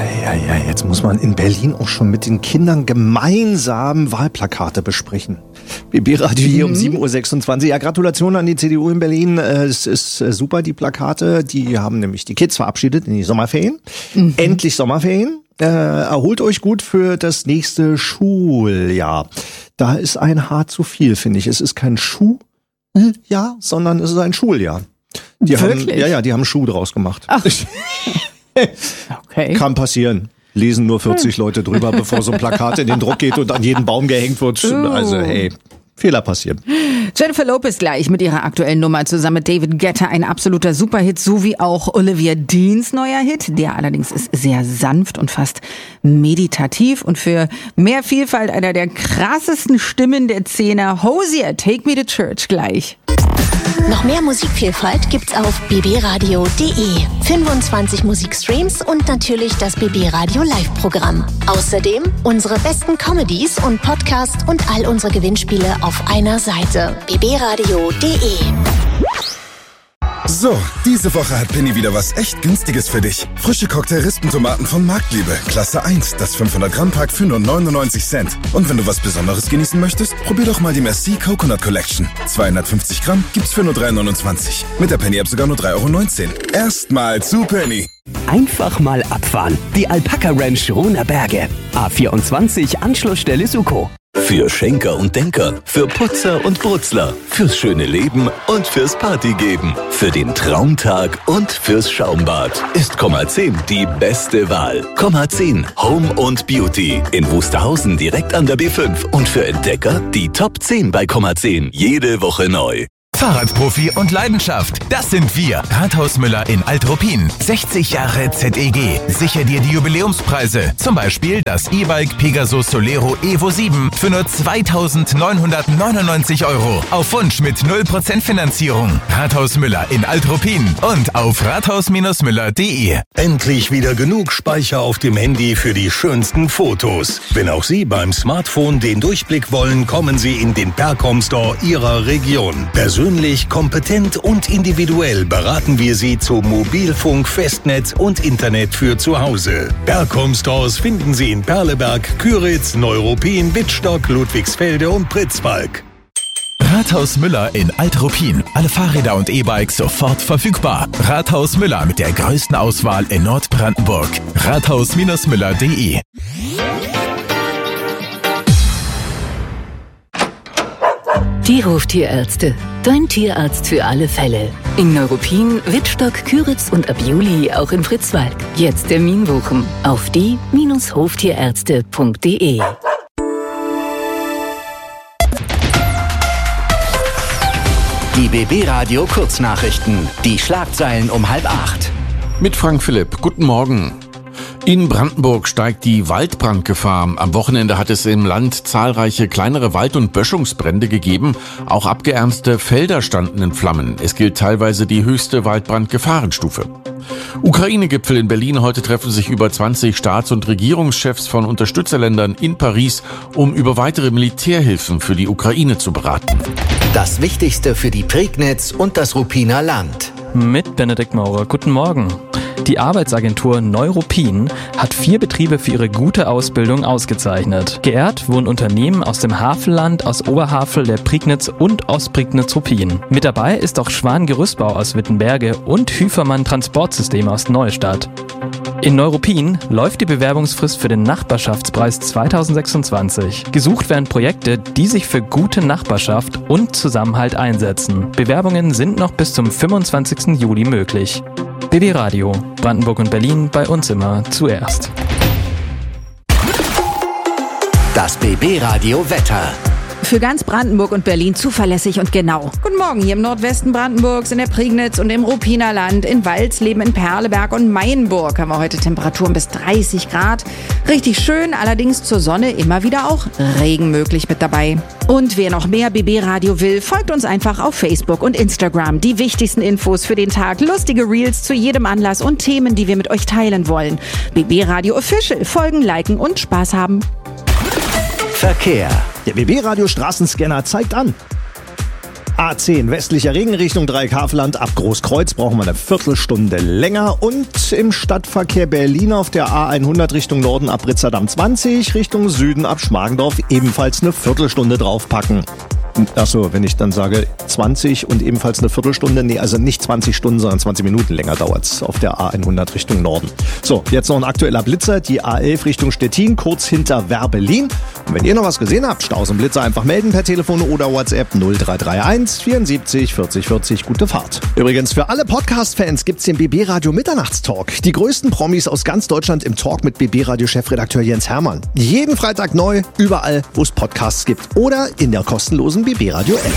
Jetzt muss man in Berlin auch schon mit den gemeinsam Wahlplakate besprechen. BB-Radio hier um 7.26 Uhr. Ja, Gratulation an die CDU in Berlin. Es ist super, die Plakate. Die haben nämlich die Kids verabschiedet in die Sommerferien. Endlich Sommerferien. Erholt euch gut für das nächste Schuljahr. Da ist ein Haar zu viel, finde ich. Es ist kein Schuljahr, sondern es ist ein Schuljahr. Die haben Schuh draus gemacht. Ach. Okay. Kann passieren. Lesen nur 40 Leute drüber, bevor so ein Plakat in den Druck geht und an jeden Baum gehängt wird. Also hey, Fehler passieren. Jennifer Lopez gleich mit ihrer aktuellen Nummer zusammen mit David Guetta, ein absoluter Superhit, so wie auch Olivia Deans neuer Hit. Der allerdings ist sehr sanft und fast meditativ und für mehr Vielfalt einer der krassesten Stimmen der Szene. Hozier, Take Me to Church gleich. Noch mehr Musikvielfalt gibt's auf bbradio.de. 25 Musikstreams und natürlich das BB Radio Live-Programm. Außerdem unsere besten Comedies und Podcasts und all unsere Gewinnspiele auf einer Seite. bbradio.de. So, diese Woche hat Penny wieder was echt Günstiges für dich. Frische Cocktail-Rispentomaten von Marktliebe. Klasse 1, das 500-Gramm-Pack für nur 99 Cent. Und wenn du was Besonderes genießen möchtest, probier doch mal die Merci Coconut Collection. 250 Gramm gibt's für nur 3,29. Mit der Penny-App sogar nur 3,19 €. Erstmal zu Penny. Einfach mal abfahren. Die Alpaka Ranch Rohner Berge. A24 Anschlussstelle Suko. Für Schenker und Denker, für Putzer und Brutzler, fürs schöne Leben und fürs Partygeben, für den Traumtag und fürs Schaumbad ist Komma10 die beste Wahl. Komma10 Home und Beauty in Wusterhausen direkt an der B5 und für Entdecker die Top 10 bei Komma10 jede Woche neu. Fahrradprofi und Leidenschaft, das sind wir. Rathaus Müller in Alt-Ruppin. 60 Jahre ZEG. Sicher dir die Jubiläumspreise. Zum Beispiel das E-Bike Pegasus Solero Evo 7 für nur 2.999 €. Auf Wunsch mit 0% Finanzierung. Rathaus Müller in Alt-Ruppin und auf rathaus-müller.de. Endlich wieder genug Speicher auf dem Handy für die schönsten Fotos. Wenn auch Sie beim Smartphone den Durchblick wollen, kommen Sie in den Percom Store Ihrer Region. Persönlich, kompetent und individuell beraten wir Sie zu Mobilfunk, Festnetz und Internet für zu Hause. Percom Stores finden Sie in Perleberg, Küritz, Neuruppin, Wittstock, Ludwigsfelde und Pritzwalk. Rathaus Müller in Alt-Ruppin. Alle Fahrräder und E-Bikes sofort verfügbar. Rathaus Müller mit der größten Auswahl in Nordbrandenburg. Rathaus-müller.de. Die Hoftierärzte. Dein Tierarzt für alle Fälle. In Neuruppin, Wittstock, Küritz und ab Juli auch in Pritzwalk. Jetzt Termin buchen auf die-hoftierärzte.de. Die BB Radio Kurznachrichten. Die Schlagzeilen um 7:30. Mit Frank Philipp. Guten Morgen. In Brandenburg steigt die Waldbrandgefahr. Am Wochenende hat es im Land zahlreiche kleinere Wald- und Böschungsbrände gegeben. Auch abgeernste Felder standen in Flammen. Es gilt teilweise die höchste Waldbrandgefahrenstufe. Ukraine-Gipfel in Berlin. Heute treffen sich über 20 Staats- und Regierungschefs von Unterstützerländern in Paris, um über weitere Militärhilfen für die Ukraine zu beraten. Das Wichtigste für die Prignitz und das Ruppiner Land. Mit Benedikt Maurer. Guten Morgen. Die Arbeitsagentur Neuruppin hat 4 Betriebe für ihre gute Ausbildung ausgezeichnet. Geehrt wurden Unternehmen aus dem Havelland, aus Oberhavel, der Prignitz und Ostprignitz-Ruppin. Mit dabei ist auch Schwan Gerüstbau aus Wittenberge und Hüfermann Transportsysteme aus Neustadt. In Neuruppin läuft die Bewerbungsfrist für den Nachbarschaftspreis 2026. Gesucht werden Projekte, die sich für gute Nachbarschaft und Zusammenhalt einsetzen. Bewerbungen sind noch bis zum 25. Juli möglich. BB Radio, Brandenburg und Berlin, bei uns immer zuerst. Das BB Radio Wetter. Für ganz Brandenburg und Berlin zuverlässig und genau. Guten Morgen hier im Nordwesten Brandenburgs, in der Prignitz und im Ruppiner Land, in Walsleben, in Perleberg und Mainburg haben wir heute Temperaturen bis 30 Grad. Richtig schön, allerdings zur Sonne immer wieder auch Regen möglich mit dabei. Und wer noch mehr BB Radio will, folgt uns einfach auf Facebook und Instagram. Die wichtigsten Infos für den Tag, lustige Reels zu jedem Anlass und Themen, die wir mit euch teilen wollen. BB Radio Official, folgen, liken und Spaß haben. Verkehr. Der BB Radio Straßenscanner zeigt an. A10 westlicher Ring Richtung Dreieckhavelland ab Großkreuz brauchen wir eine Viertelstunde länger. Und im Stadtverkehr Berlin auf der A100 Richtung Norden ab Ritzerdamm 20, Richtung Süden ab Schmargendorf ebenfalls eine Viertelstunde draufpacken. Achso, wenn ich dann sage 20 und ebenfalls eine Viertelstunde, nee, also nicht 20 Stunden, sondern 20 Minuten länger dauert's auf der A100 Richtung Norden. So, jetzt noch ein aktueller Blitzer, die A11 Richtung Stettin, kurz hinter Werbelin. Und wenn ihr noch was gesehen habt, Staus und Blitzer einfach melden per Telefon oder WhatsApp 0331 74 40 40. Gute Fahrt. Übrigens, für alle Podcast-Fans gibt's den BB Radio Mitternachtstalk. Die größten Promis aus ganz Deutschland im Talk mit BB Radio Chefredakteur Jens Hermann. Jeden Freitag neu, überall, wo es Podcasts gibt oder in der kostenlosen BB Radio App.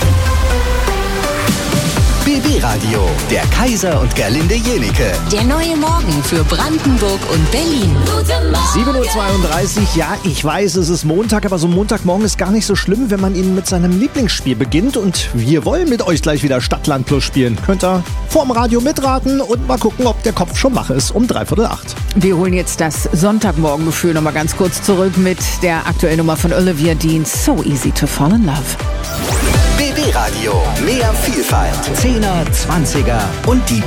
BB Radio, der Kaiser und Gerlinde Jenike. Der neue Morgen für Brandenburg und Berlin. 7.32 Uhr, ja, ich weiß, es ist Montag, aber so ein Montagmorgen ist gar nicht so schlimm, wenn man ihn mit seinem Lieblingsspiel beginnt. Und wir wollen mit euch gleich wieder Stadtland Plus spielen. Könnt ihr vorm Radio mitraten und mal gucken, ob der Kopf schon wach ist um 7:45. Wir holen jetzt das Sonntagmorgengefühl nochmal ganz kurz zurück mit der aktuellen Nummer von Olivia Dean, So Easy to Fall in Love. BB Radio, mehr Vielfalt, 10er, 20er und die